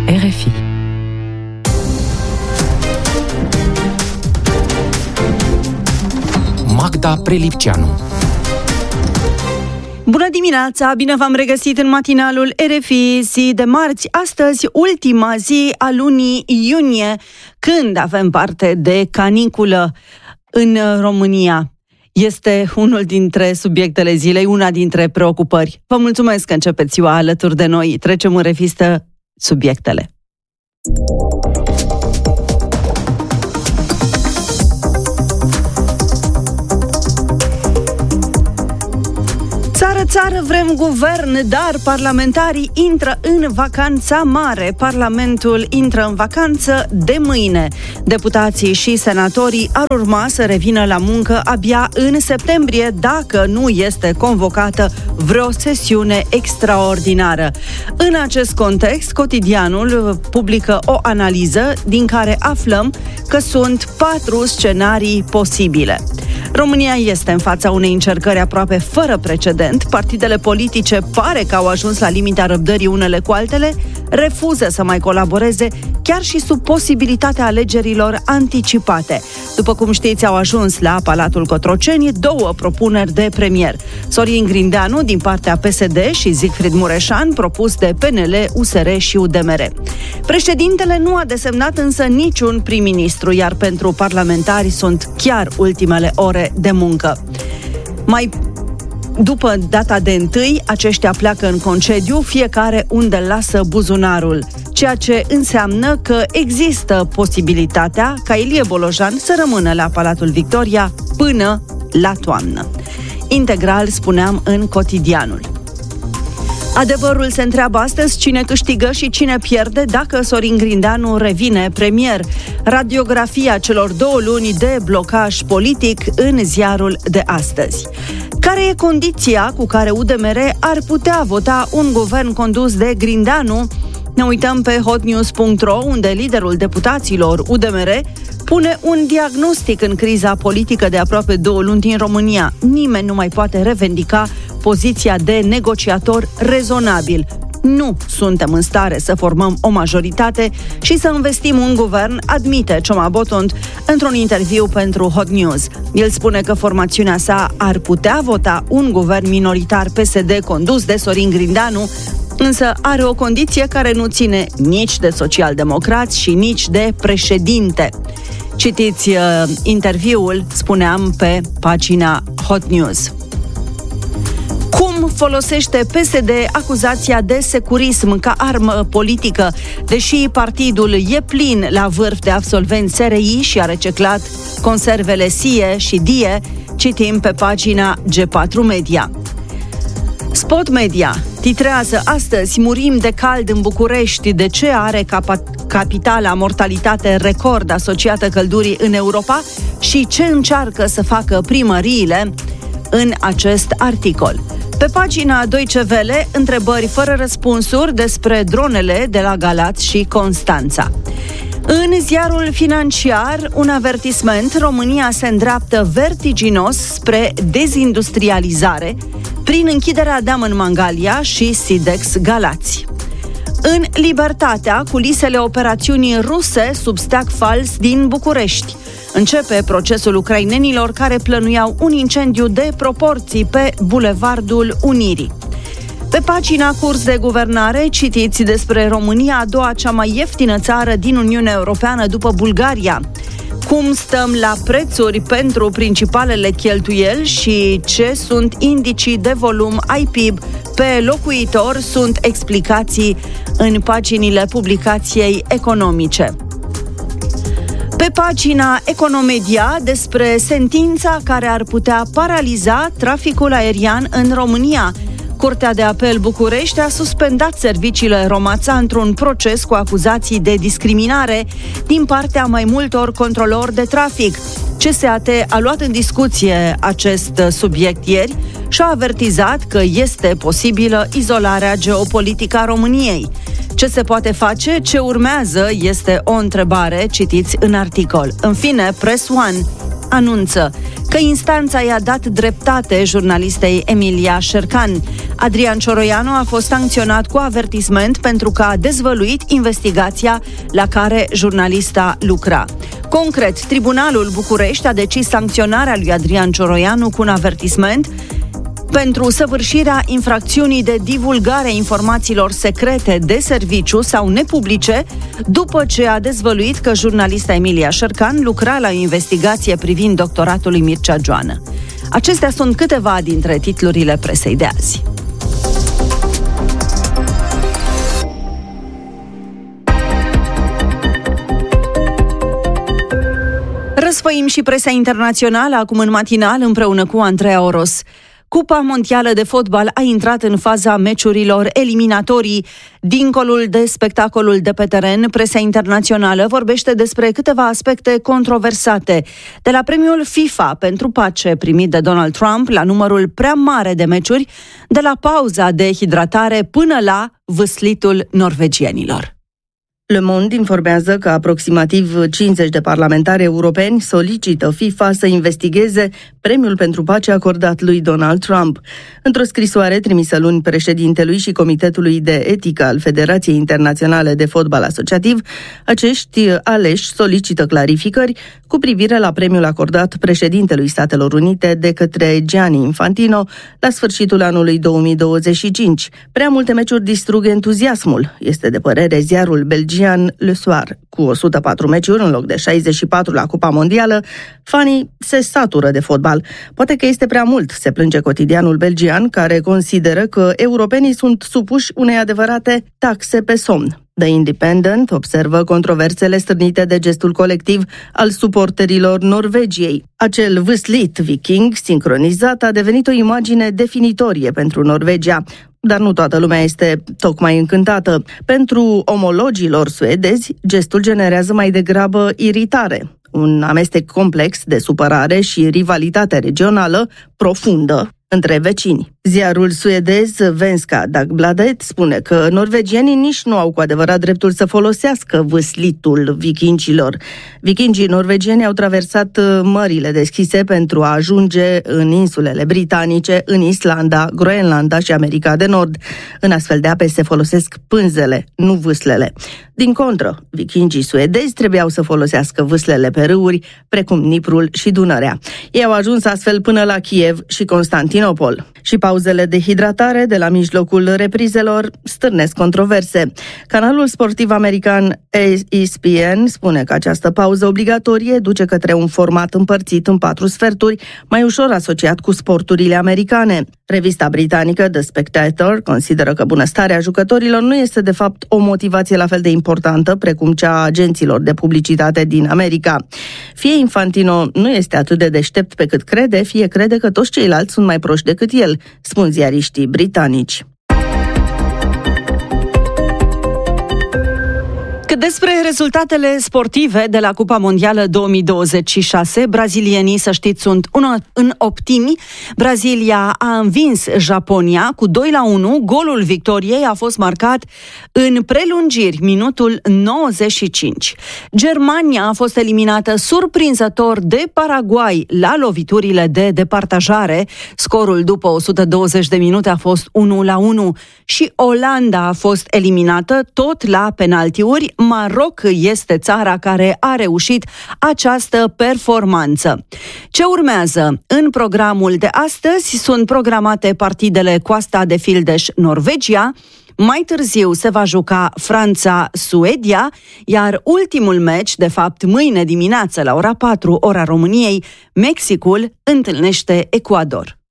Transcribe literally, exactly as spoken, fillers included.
R F I. Magda Prelipceanu. Bună dimineața, bine v-am regăsit în matinalul R F I, zi de marți, astăzi ultima zi a lunii iunie, când avem parte de caniculă în România. Este unul dintre subiectele zilei, una dintre preocupări. Vă mulțumesc că începeți ziua alături de noi. Trecem în revistă subiectele. Țară-țară vrem guvern, dar parlamentarii intră în vacanța mare. Parlamentul intră în vacanță de mâine. Deputații și senatorii ar urma să revină la muncă abia în septembrie, dacă nu este convocată vreo sesiune extraordinară. În acest context, Cotidianul publică o analiză din care aflăm că sunt patru scenarii posibile. România este în fața unei încercări aproape fără precedent. Partidele politice pare că au ajuns la limita răbdării unele cu altele, refuză să mai colaboreze, chiar și sub posibilitatea alegerilor anticipate. După cum știți, au ajuns la Palatul Cotroceni două propuneri de premier. Sorin Grindeanu din partea P S D și Siegfried Mureșan, propus de P N L, U S R și U D M R. Președintele nu a desemnat însă niciun prim-ministru, iar pentru parlamentari sunt chiar ultimele ore de muncă. Mai după data de întâi, aceștia pleacă în concediu, fiecare unde lasă buzunarul, ceea ce înseamnă că există posibilitatea ca Ilie Bolojan să rămână la Palatul Victoria până la toamnă. Integral spuneam în Cotidianul. Adevărul se întreabă astăzi cine câștigă și cine pierde dacă Sorin Grindeanu revine premier. Radiografia celor două luni de blocaj politic în ziarul de astăzi. Care e condiția cu care U D M R ar putea vota un guvern condus de Grindeanu? Ne uităm pe hotnews punct ro, unde liderul deputaților U D M R pune un diagnostic în criza politică de aproape două luni din România. Nimeni nu mai poate revendica poziția de negociator rezonabil. Nu suntem în stare să formăm o majoritate și să investim un guvern, admite Cioma Botond într-un interviu pentru Hot News. El spune că formațiunea sa ar putea vota un guvern minoritar P S D condus de Sorin Grindeanu, însă are o condiție care nu ține nici de socialdemocrați și nici de președinte. Citiți uh, interviul, spuneam, pe pagina Hot News. Cum folosește P S D acuzația de securism ca armă politică, deși partidul e plin la vârf de absolvenți S R I și a reciclat conservele S I E și D I E, citim pe pagina G patru Media. Spot Media titrează astăzi: murim de cald în București, de ce are cap- capitala mortalitate record asociată căldurii în Europa și ce încearcă să facă primăriile în acest articol. Pe pagina Deutsche Welle, întrebări fără răspunsuri despre dronele de la Galați și Constanța. În ziarul Financiar, un avertisment: România se îndreaptă vertiginos spre dezindustrializare prin închiderea Daman Mangalia și Sidex Galați. În Libertatea, culisele operațiunii ruse sub steag fals din București. Începe procesul ucrainenilor care plănuiau un incendiu de proporții pe Bulevardul Unirii. Pe pagina Curs de Guvernare citiți despre România, a doua cea mai ieftină țară din Uniunea Europeană după Bulgaria. Cum stăm la prețuri pentru principalele cheltuieli și ce sunt indicii de volum I P B pe locuitor, sunt explicații în paginile publicației economice. Pe pagina Economedia despre sentința care ar putea paraliza traficul aerian în România. Curtea de Apel București a suspendat serviciile Romața într-un proces cu acuzații de discriminare din partea mai multor controlori de trafic. C S A T a luat în discuție acest subiect ieri și a avertizat că este posibilă izolarea geopolitică a României. Ce se poate face? Ce urmează? Este o întrebare, citiți în articol. În fine, Press One. anunță că instanța i-a dat dreptate jurnalistei Emilia Șercan. Adrian Cioroianu a fost sancționat cu avertisment pentru că a dezvăluit investigația la care jurnalista lucra. Concret, Tribunalul București a decis sancționarea lui Adrian Cioroianu cu un avertisment pentru săvârșirea infracțiunii de divulgare a informațiilor secrete de serviciu sau nepublice, după ce a dezvăluit că jurnalista Emilia Șercan lucra la o investigație privind doctoratul lui Mircea Joană. Acestea sunt câteva dintre titlurile presei de azi. Răsfăim și presa internațională acum în matinal împreună cu Andreea Oros. Cupa mondială de fotbal a intrat în faza meciurilor eliminatorii. Dincolul de spectacolul de pe teren, presa internațională vorbește despre câteva aspecte controversate. De la premiul FIFA pentru pace primit de Donald Trump la numărul prea mare de meciuri, de la pauza de hidratare până la vâslitul norvegienilor. Le Monde informează că aproximativ cincizeci de parlamentari europeni solicită FIFA să investigheze premiul pentru pace acordat lui Donald Trump. Într-o scrisoare trimisă luni președintelui și Comitetului de Etică al Federației Internaționale de Fotbal Asociativ, acești aleși solicită clarificări cu privire la premiul acordat președintelui Statelor Unite de către Gianni Infantino la sfârșitul anului două mii douăzeci și cinci. Prea multe meciuri distrug entuziasmul, este de părere ziarul belgian Le Soir. Cu o sută patru meciuri în loc de șaizeci și patru la Cupa Mondială, fanii se satură de fotbal. Poate că este prea mult, se plânge cotidianul belgian, care consideră că europenii sunt supuși unei adevărate taxe pe somn. The Independent observă controversele stârnite de gestul colectiv al suporterilor Norvegiei. Acel vâslit viking sincronizat a devenit o imagine definitorie pentru Norvegia, dar nu toată lumea este tocmai încântată. Pentru omologilor suedezi, gestul generează mai degrabă iritare, un amestec complex de supărare și rivalitate regională profundă între vecini. Ziarul suedez Svenska Dagbladet spune că norvegienii nici nu au cu adevărat dreptul să folosească vâslitul vikingilor. Vikingii norvegieni au traversat mările deschise pentru a ajunge în insulele britanice, în Islanda, Groenlanda și America de Nord. În astfel de ape se folosesc pânzele, nu vâslele. Din contră, vikingii suedezi trebuiau să folosească vâslele pe râuri, precum Niprul și Dunărea. Ei au ajuns astfel până la Kiev și Constantinopol. Și pauzele de hidratare de la mijlocul reprizelor stârnesc controverse. Canalul sportiv american E S P N spune că această pauză obligatorie duce către un format împărțit în patru sferturi, mai ușor asociat cu sporturile americane. Revista britanică The Spectator consideră că bunăstarea jucătorilor nu este de fapt o motivație la fel de importantă precum cea a agenților de publicitate din America. Fie Infantino nu este atât de deștept pe cât crede, fie crede că toți ceilalți sunt mai proști decât el, spun ziariștii britanici. Cât despre rezultatele sportive de la Cupa Mondială două mii douăzeci și șase, brazilienii, să știți, sunt în optimi. Brazilia a învins Japonia cu doi la unu. Golul victoriei a fost marcat în prelungiri, minutul nouăzeci și cinci. Germania a fost eliminată surprinzător de Paraguay la loviturile de departajare. Scorul după o sută douăzeci de minute a fost unu la unu. Și Olanda a fost eliminată tot la penaltiuri. Maroc este țara care a reușit această performanță. Ce urmează? În programul de astăzi sunt programate partidele Coasta de Fildeș-Norvegia, mai târziu se va juca Franța-Suedia, iar ultimul meci, de fapt mâine dimineață la ora patru, ora României, Mexicul întâlnește Ecuador.